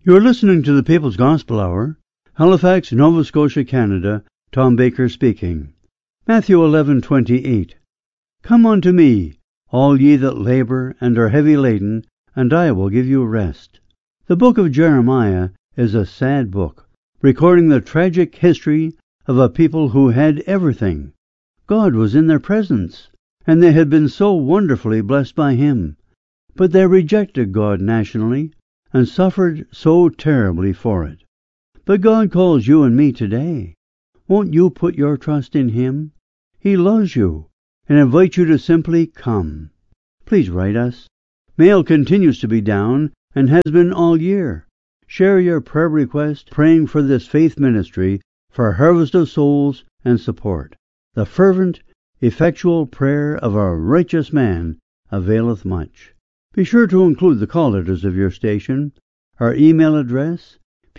You're listening to the People's Gospel Hour. Halifax, Nova Scotia, Canada. Tom Baker speaking. Matthew 11:28. Come unto me, all ye that labor and are heavy laden, and I will give you rest. The book of Jeremiah is a sad book, recording the tragic history of a people who had everything. God was in their presence, and they had been so wonderfully blessed by Him. But they rejected God nationally and suffered so terribly for it. But God calls you and me today. Won't you put your trust in Him? He loves you and invites you to simply come. Please write us. Mail continues to be down and has been all year. Share your prayer request praying for this faith ministry for a harvest of souls and support. The fervent, effectual prayer of a righteous man availeth much. Be sure to include the call letters of your station, our email address,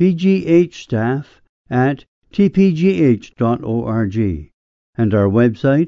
pghstaff@tpgh.org, and our website,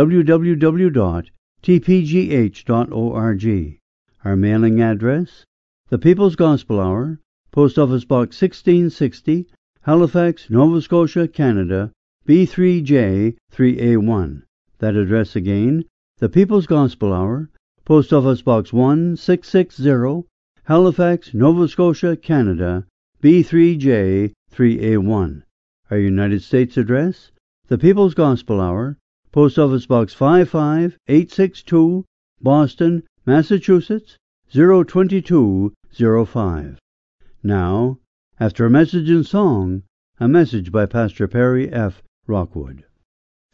www.tpgh.org. Our mailing address, The People's Gospel Hour, Post Office Box 1660, Halifax, Nova Scotia, Canada, B3J 3A1. That address again, The People's Gospel Hour, Post Office Box 1660, Halifax, Nova Scotia, Canada, B3J 3A1. Our United States address, The People's Gospel Hour, Post Office Box 55862, Boston, Massachusetts, 02205. Now, after a message in song, a message by Pastor Perry F. Rockwood.